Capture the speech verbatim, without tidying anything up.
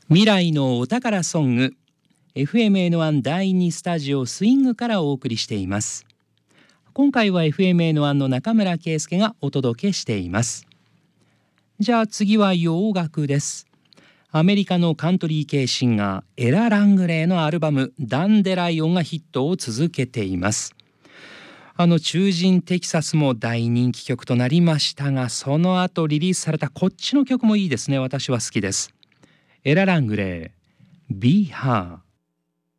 未来のお宝ソング エフエムエヌワン だいにスタジオスイングからお送りしています。今回は エフエムエヌワン の中村圭介がお届けしています。じゃあ次は洋楽です。アメリカのカントリー系シンガーエラ・ラングレーのアルバムダンデライオンがヒットを続けています。あの中人テキサスも大人気曲となりましたが、その後リリースされたこっちの曲もいいですね。私は好きです。エラ・ラングレー Be Her。